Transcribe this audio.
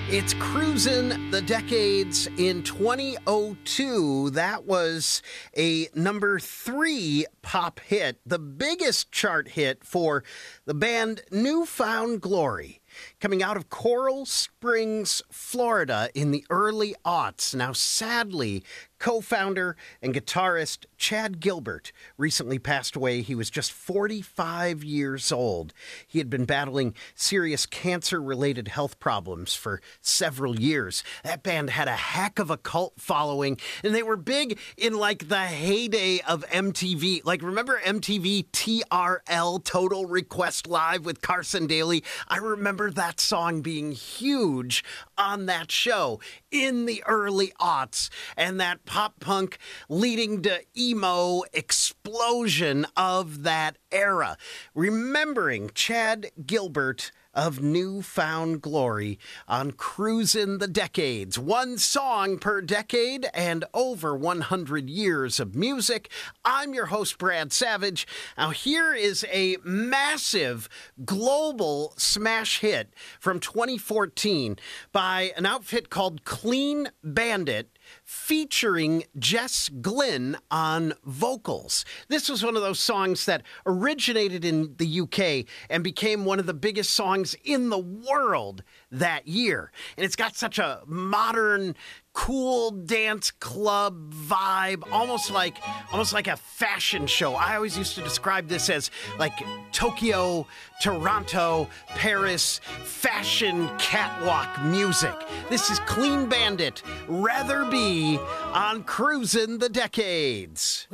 It's Cruisin' the Decades in 2002. That was a number 3 pop hit, the biggest chart hit for the band New Found Glory, coming out of Coral Springs, Florida in the early aughts. Now, sadly, co-founder and guitarist Chad Gilbert recently passed away. He was just 45 years old. He had been battling serious cancer-related health problems for several years. That band had a heck of a cult following, and they were big in like the heyday of MTV. Like, remember MTV TRL, Total Request Live with Carson Daly? I remember that song being huge on that show in the early aughts, and that pop punk leading to emo explosion of that era. Remembering Chad Gilbert of New Found Glory on Cruisin' the Decades. One song per decade and over 100 years of music. I'm your host, Brad Savage. Now, here is a massive global smash hit from 2014 by an outfit called Clean Bandit, featuring Jess Glynne on vocals. This was one of those songs that originated in the UK and became one of the biggest songs in the world that year. And it's got such a modern, cool dance club vibe, almost like a fashion show. I always used to describe this as like Tokyo, Toronto, Paris, fashion catwalk music. This is Clean Bandit, Rather Be on Cruisin' the Decades.